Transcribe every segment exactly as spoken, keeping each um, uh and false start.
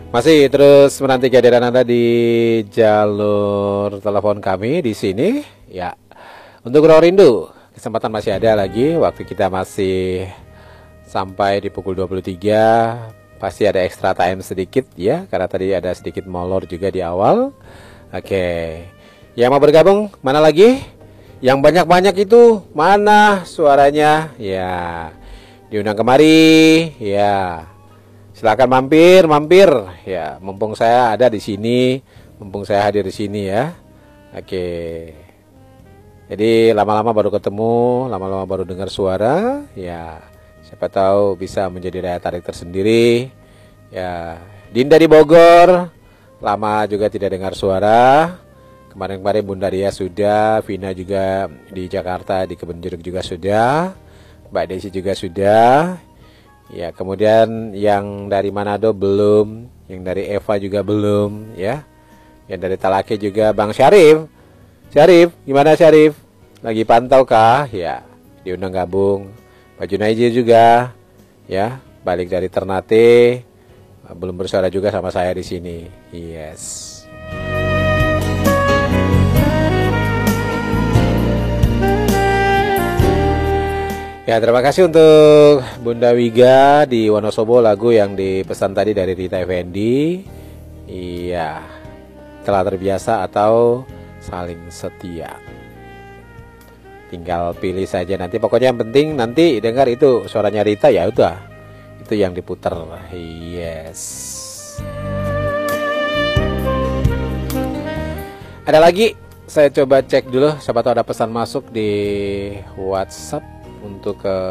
Masih terus menanti kehadiran Anda di jalur telepon kami di sini. Ya, untuk Raw Rindu, kesempatan masih ada lagi. Waktu kita masih sampai di pukul dua puluh tiga. Pasti ada extra time sedikit ya, karena tadi ada sedikit molor juga di awal. Oke, yang mau bergabung mana lagi? Yang banyak-banyak itu mana suaranya? Ya, diundang kemari. Ya. Silakan mampir, mampir. Ya, mumpung saya ada di sini, mumpung saya hadir di sini ya. Oke. Jadi lama-lama baru ketemu, lama-lama baru dengar suara. Ya, siapa tahu bisa menjadi daya tarik tersendiri. Ya, Dinda di Bogor, lama juga tidak dengar suara. Kemarin-kemarin Bunda Ria sudah, Vina juga di Jakarta, di Kebun Jeruk juga sudah, Mbak Desi juga sudah. Ya, kemudian yang dari Manado belum, yang dari Eva juga belum, ya. Yang dari Talake juga Bang Syarif. Syarif, gimana Syarif? Lagi pantau kah? Ya, diundang gabung. Pak Junaidi juga, ya, balik dari Ternate, belum bersuara juga sama saya di sini. Yes. Ya, terima kasih untuk Bunda Wiga di Wonosobo, lagu yang dipesan tadi dari Rita Effendi. Iya, telah terbiasa atau saling setia. Tinggal pilih saja nanti. Pokoknya yang penting nanti dengar itu suaranya Rita, ya udah. Itu yang diputar. Yes. Ada lagi? Saya coba cek dulu. Siapa tahu ada pesan masuk di WhatsApp. Untuk ke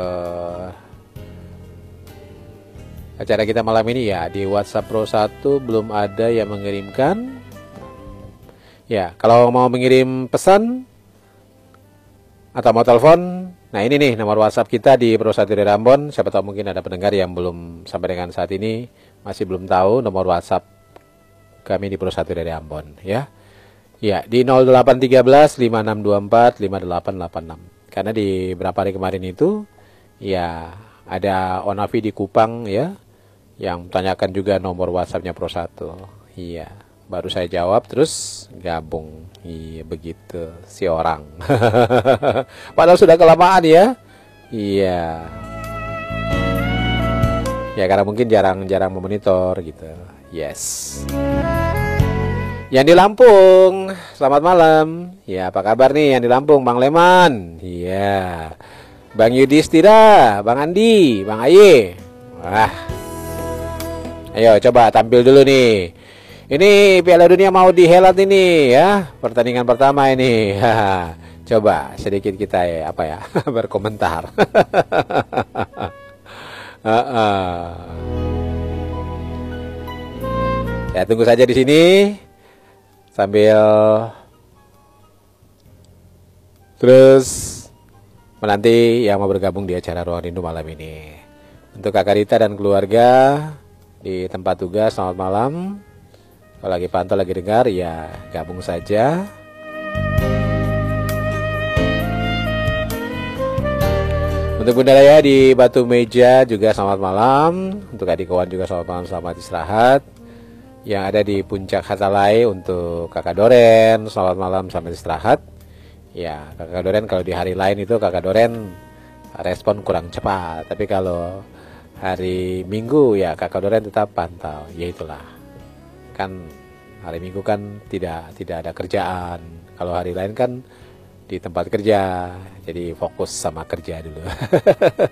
acara kita malam ini ya, di WhatsApp Pro satu belum ada yang mengirimkan. Ya, kalau mau mengirim pesan atau mau telepon, nah ini nih nomor WhatsApp kita di Pro satu dari Ambon. Siapa tahu mungkin ada pendengar yang belum sampai dengan saat ini masih belum tahu nomor WhatsApp kami di Pro satu dari Ambon ya. Ya, di nol delapan tiga belas lima enam dua empat lima delapan delapan enam. Karena di beberapa hari kemarin itu ya ada Onavi di Kupang ya yang tanyakan juga nomor WhatsAppnya Pro satu. Iya, baru saya jawab terus gabung. Iya, begitu si orang. Padahal sudah kelamaan ya. Iya. Ya karena mungkin jarang-jarang memonitor gitu. Yes. Yang di Lampung, selamat malam. Ya, apa kabar nih yang di Lampung, Bang Leman? Iya. Bang Yudhistira, Bang Andi, Bang Aye. Wah. Ayo coba tampil dulu nih. Ini Piala Dunia mau dihelat ini ya. Pertandingan pertama ini. Coba sedikit kita ya, apa ya? berkomentar. uh -uh. Ya, tunggu saja di sini. Sambil terus menanti yang mau bergabung di acara Ruang Rindu malam ini. Untuk Kakak Rita dan keluarga di tempat tugas, selamat malam. Kalau lagi pantau, lagi dengar, ya gabung saja. Untuk Bunda Raya di Batu Meja juga selamat malam. Untuk adik kawan juga selamat malam, selamat istirahat. Yang ada di Puncak Hatalai untuk Kakak Doren, selamat malam, selamat istirahat. Ya, Kakak Doren kalau di hari lain itu Kakak Doren respon kurang cepat, tapi kalau hari Minggu ya Kakak Doren tetap pantau. Ya itulah, kan hari Minggu kan tidak tidak ada kerjaan. Kalau hari lain kan di tempat kerja, jadi fokus sama kerja dulu.